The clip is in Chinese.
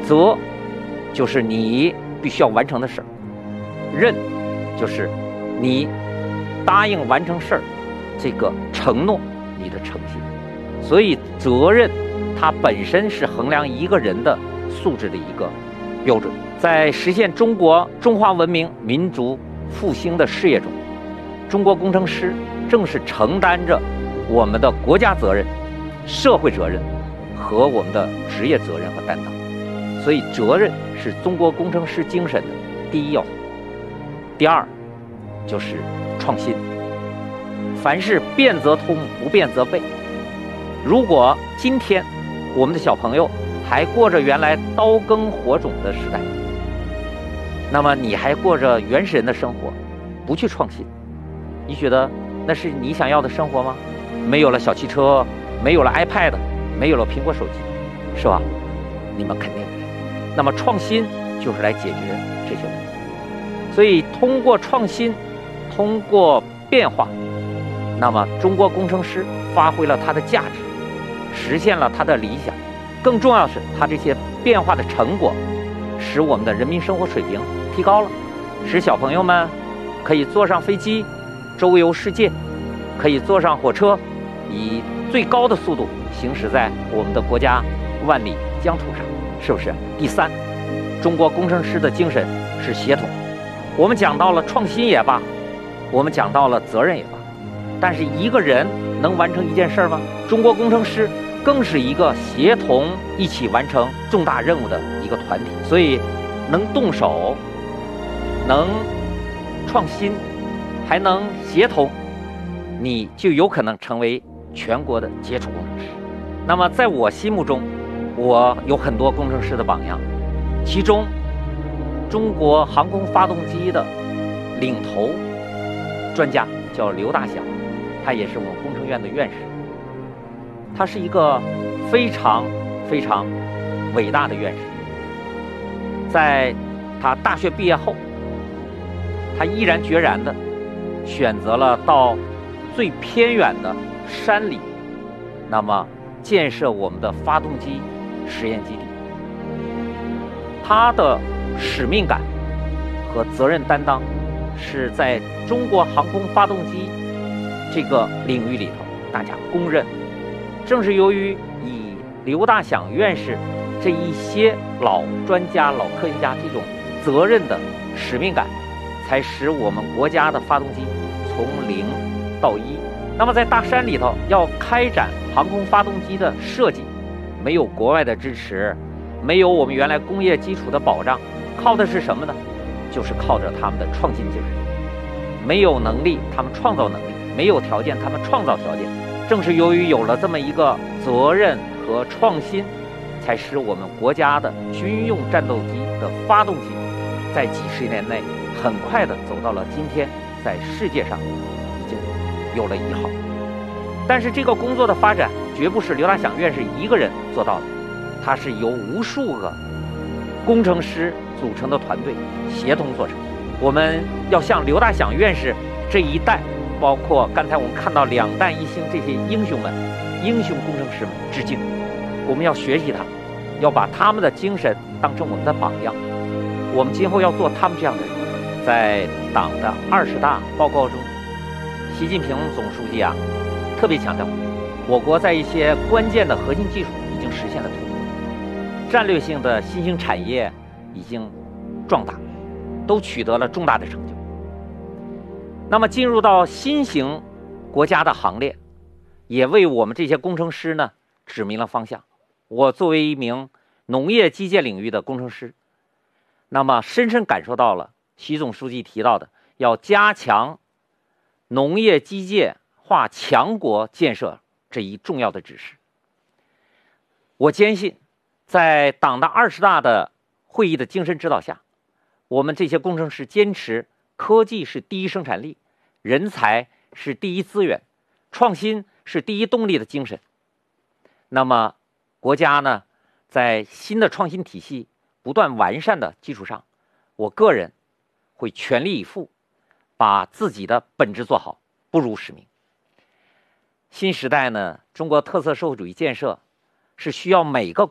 责就是你必须要完成的事儿，任就是你答应完成事儿这个承诺，你的诚信。所以责任它本身是衡量一个人的素质的一个标准。在实现中华文明民族复兴的事业中，中国工程师正是承担着我们的国家责任、社会责任和我们的职业责任和担当。所以责任是中国工程师精神的第一要素。第二就是创新，凡事变则通，不变则废。如果今天我们的小朋友还过着原来刀耕火种的时代，那么你还过着原始人的生活，不去创新，你觉得那是你想要的生活吗？没有了小汽车，没有了 iPad， 没有了苹果手机，是吧？你们肯定没有。那么创新就是来解决这些问题。所以通过创新，通过变化，那么中国工程师发挥了它的价值，实现了它的理想。更重要的是，它这些变化的成果使我们的人民生活水平提高了，使小朋友们可以坐上飞机周游世界，可以坐上火车以最高的速度行驶在我们的国家万里疆土上，是不是？第三，中国工程师的精神是协同。我们讲到了创新也罢，我们讲到了责任也罢，但是一个人能完成一件事吗？中国工程师更是一个协同一起完成重大任务的一个团体。所以能动手，能创新，还能协同，你就有可能成为全国的杰出工程师。那么在我心目中，我有很多工程师的榜样，其中中国航空发动机的领头专家叫刘大祥，他也是我们工程院的院士。他是一个非常非常伟大的院士。在他大学毕业后，他毅然决然地选择了到最偏远的山里，那么建设我们的发动机实验基地。他的使命感和责任担当是在中国航空发动机这个领域里头大家公认。正是由于以刘大祥院士这一些老专家、老科学家这种责任的使命感，才使我们国家的发动机从0到1。那么在大山里头要开展航空发动机的设计，没有国外的支持，没有我们原来工业基础的保障，靠的是什么呢？就是靠着他们的创新精神。没有能力，他们创造能力；没有条件，他们创造条件。正是由于有了这么一个责任和创新，才使我们国家的军用战斗机的发动机在几十年内很快的走到了今天，在世界上已经有了1号。但是这个工作的发展绝不是刘大祥院士一个人做到的，它是由无数个工程师组成的团队协同做成。我们要向刘大祥院士这一代，包括刚才我们看到2弹1星这些英雄们、英雄工程师们致敬。我们要学习他，要把他们的精神当成我们的榜样。我们今后要做他们这样的人。在党的20大报告中，习近平总书记特别强调，我国在一些关键的核心技术已经实现了突破，战略性的新兴产业已经壮大，都取得了重大的成就。那么进入到新型国家的行列，也为我们这些工程师呢指明了方向。我作为一名农业机械领域的工程师，那么深深感受到了习总书记提到的要加强农业机械化强国建设这一重要的指示。我坚信，在党的20大的会议的精神指导下，我们这些工程师坚持科技是第一生产力，人才是第一资源，创新是第一动力的精神。那么国家呢，在新的创新体系不断完善的基础上，我个人会全力以赴，把自己的本职做好，不辱使命。新时代呢，中国特色社会主义建设是需要每个